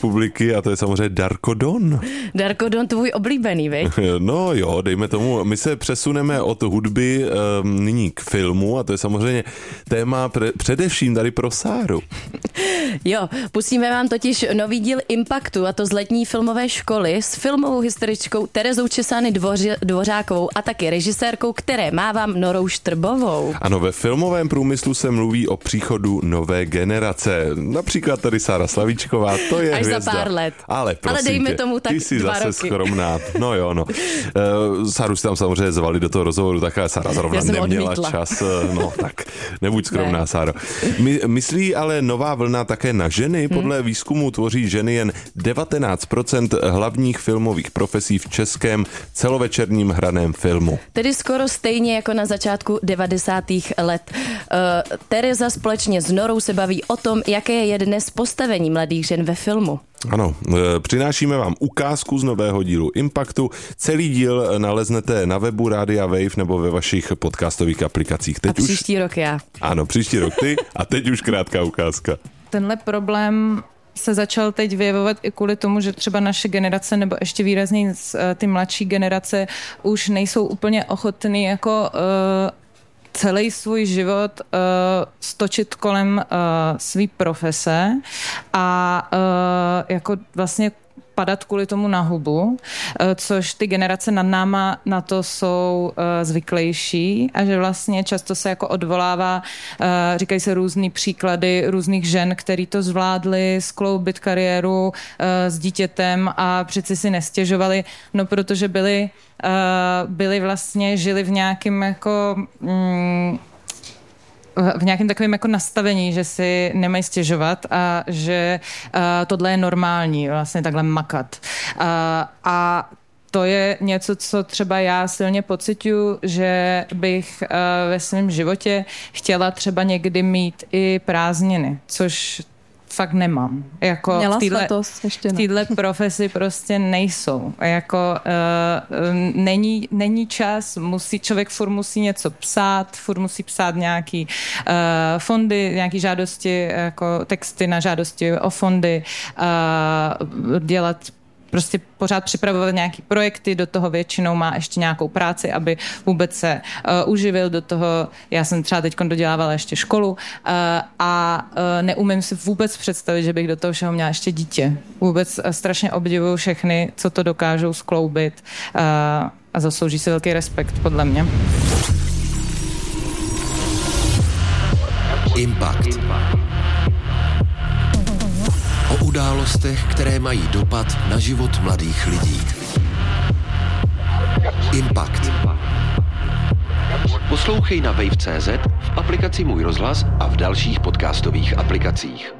republiky a to je samozřejmě Darko Don. Darko Don, tvůj oblíbený, viď? No jo, dejme tomu, my se přesuneme od hudby nyní k filmu a to je samozřejmě téma především tady pro Sáru. Jo, pustíme vám totiž nový díl Impaktu, a to z letní filmové školy s filmovou historičkou Terezou Česány Dvořákovou a taky režisérkou, které mávám, Norou Štrbovou. Ano, ve filmovém průmyslu se mluví o příchodu nové generace. Například tady Sára Slavíčková, to je až hvězda. za pár let. Ale dejme tě, tomu tak ty jsi 2 zase roky. skromná. No jo, no. Sáru si tam samozřejmě zvali do toho rozhovoru, tak Sára zrovna neměla odmítla. čas. No tak, nebuď skromná, ne. Sáro. Myslí ale nová vlna také na ženy? Podle výzkumu tvoří ženy jen 19% hlavních filmových profesí v českém celovečerním hraném filmu. Tedy skoro stejně jako na začátku 90. let. Tereza společně s Norou se baví o tom, jaké je dnes postavení mladých žen ve filmu. Ano, přinášíme vám ukázku z nového dílu Impaktu. Celý díl naleznete na webu Rádia Wave nebo ve vašich podcastových aplikacích. Teď a příští rok já. Ano, příští rok ty a teď už krátká ukázka. Tenhle problém se začal teď vyjevovat i kvůli tomu, že třeba naše generace nebo ještě výrazněji ty mladší generace už nejsou úplně ochotný jako celý svůj život stočit kolem svý profese a jako vlastně padat kvůli tomu na hubu, což ty generace nad náma na to jsou zvyklejší a že vlastně často se jako odvolává, říkají se různý příklady různých žen, který to zvládly skloubit kariéru s dítětem a přeci si nestěžovali, no protože byli vlastně, žili v nějakém jako v nějakém takovém jako nastavení, že si nemají stěžovat a že tohle je normální, vlastně takhle makat. A to je něco, co třeba já silně pociťuji, že bych ve svém životě chtěla třeba někdy mít i prázdniny, což fakt nemám. Jako v téhle profesi prostě nejsou. Jako není čas, člověk musí něco psát, musí psát nějaký fondy, nějaký žádosti, jako texty na žádosti o fondy, dělat prostě pořád připravovat nějaký projekty, do toho většinou má ještě nějakou práci, aby vůbec se uživil do toho. Já jsem třeba teď dodělávala ještě školu a neumím si vůbec představit, že bych do toho všeho měla ještě dítě. Vůbec strašně obdivuju všechny, co to dokážou skloubit a zaslouží si velký respekt, podle mě. Impact. O událostech, které mají dopad na život mladých lidí. Impact. Poslouchej na wave.cz, v aplikaci Můj rozhlas a v dalších podcastových aplikacích.